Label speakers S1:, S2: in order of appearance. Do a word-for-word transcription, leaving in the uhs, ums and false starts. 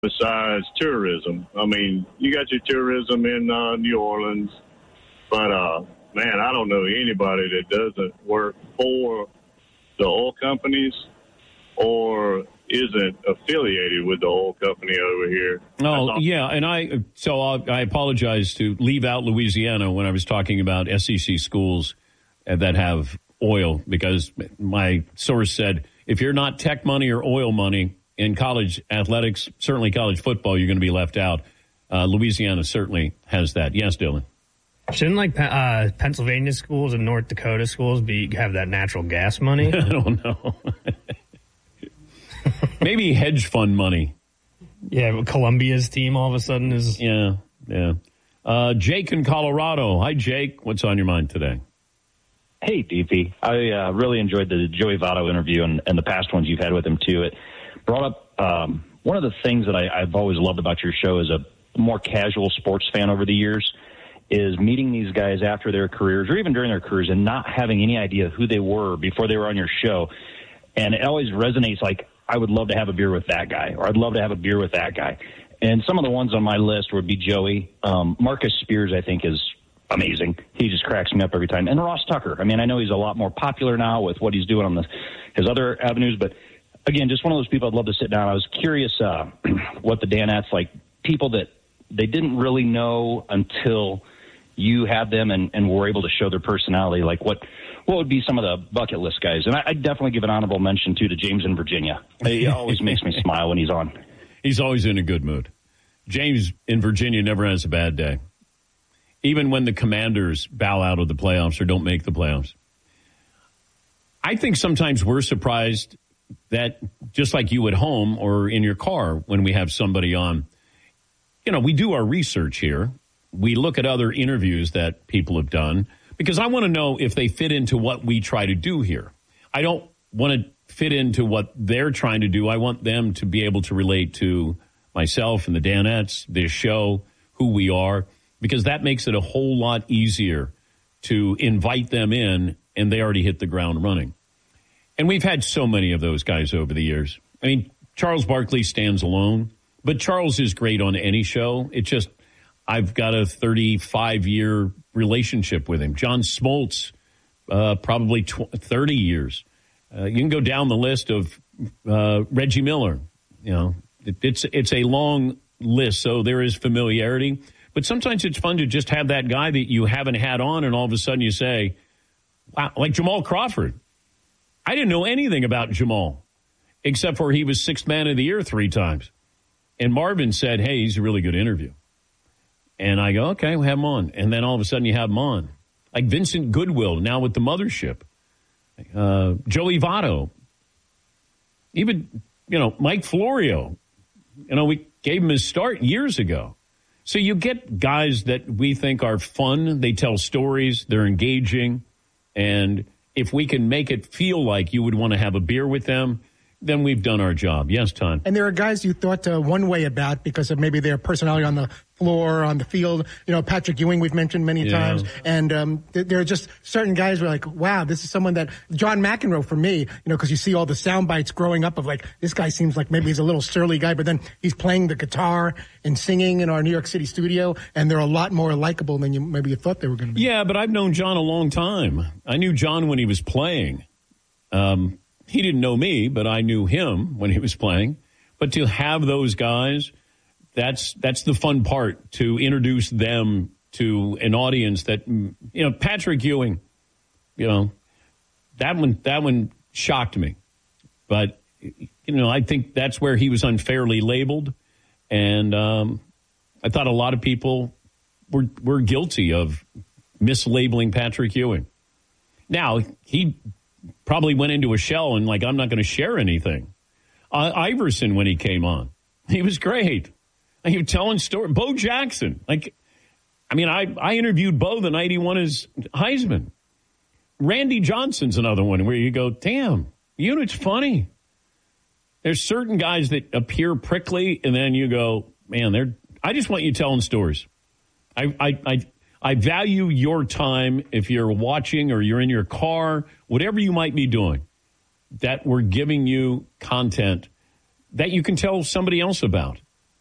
S1: besides tourism. I mean, you got your tourism in uh, New Orleans, but, uh, man, I don't know anybody that doesn't work for the oil companies or isn't affiliated with the oil company over here.
S2: Oh, yeah, and I so I'll, I apologize to leave out Louisiana when I was talking about S E C schools that have oil, because my source said if you're not tech money or oil money in college athletics, certainly college football, you're going to be left out. Uh, Louisiana certainly has that. Yes, Dylan.
S3: Shouldn't like uh, Pennsylvania schools and North Dakota schools be have that natural gas money?
S2: I don't know. Maybe hedge fund money.
S3: Yeah, Columbia's team all of a sudden is...
S2: Yeah, yeah. Uh, Jake in Colorado. Hi, Jake. What's on your mind today?
S4: Hey, D P. I uh, really enjoyed the Joey Votto interview and, and the past ones you've had with him, too. It brought up um, one of the things that I, I've always loved about your show as a more casual sports fan over the years is meeting these guys after their careers or even during their careers and not having any idea who they were before they were on your show. And it always resonates like, I would love to have a beer with that guy, or I'd love to have a beer with that guy. And some of the ones on my list would be Joey. Um, Marcus Spears, I think, is amazing. He just cracks me up every time. And Ross Tucker. I mean, I know he's a lot more popular now with what he's doing on the, his other avenues. But, again, just one of those people I'd love to sit down. I was curious uh, what the Danettes, like people that they didn't really know until you had them and, and were able to show their personality, like what – what would be some of the bucket list guys? And I, I'd definitely give an honorable mention, too, to James in Virginia. He always makes me smile when he's on.
S2: He's always in a good mood. James in Virginia never has a bad day, even when the Commanders bow out of the playoffs or don't make the playoffs. I think sometimes we're surprised that, just like you at home or in your car when we have somebody on, you know, we do our research here. We look at other interviews that people have done, because I want to know if they fit into what we try to do here. I don't want to fit into what they're trying to do. I want them to be able to relate to myself and the Danettes, this show, who we are, because that makes it a whole lot easier to invite them in, and they already hit the ground running. And we've had so many of those guys over the years. I mean, Charles Barkley stands alone, but Charles is great on any show. It just, I've got a thirty-five-year relationship with him. John Smoltz, uh, probably tw- thirty years. Uh, you can go down the list of uh, Reggie Miller. You know, it, it's it's a long list, so there is familiarity. But sometimes it's fun to just have that guy that you haven't had on, and all of a sudden you say, wow, like Jamal Crawford. I didn't know anything about Jamal, except for he was sixth man of the year three times. And Marvin said, hey, he's a really good interview. And I go, okay, we'll have him on. And then all of a sudden you have him on. Like Vincent Goodwill, now with the mothership. Uh, Joey Votto. Even, you know, Mike Florio. You know, we gave him his start years ago. So you get guys that we think are fun. They tell stories. They're engaging. And if we can make it feel like you would want to have a beer with them, then we've done our job. Yes, Tom.
S5: And there are guys you thought uh, one way about because of maybe their personality on the floor, on the field. You know, Patrick Ewing we've mentioned many yeah. times. And um, th- there are just certain guys who are like, wow, this is someone that John McEnroe for me, you know, because you see all the sound bites growing up of like, this guy seems like maybe he's a little surly guy, but then he's playing the guitar and singing in our New York City studio, and they're a lot more likable than you maybe you thought they were going to be.
S2: Yeah, but I've known John a long time. I knew John when he was playing. Um He didn't know me, but I knew him when he was playing. But to have those guys, that's that's the fun part, to introduce them to an audience that, you know, Patrick Ewing, you know, that one that one shocked me. But, you know, I think that's where he was unfairly labeled. And um, I thought a lot of people were, were guilty of mislabeling Patrick Ewing. Now, he probably went into a shell and like, I'm not going to share anything. Uh, Iverson, when he came on, he was great. He was telling stories. Bo Jackson. Like, I mean, I, I interviewed Bo the night he won his Heisman. Randy Johnson's another one where you go, damn, you know, it's funny. There's certain guys that appear prickly and then you go, man, they're, I just want you telling stories. I, I, I, I value your time if you're watching or you're in your car, whatever you might be doing, that we're giving you content that you can tell somebody else about.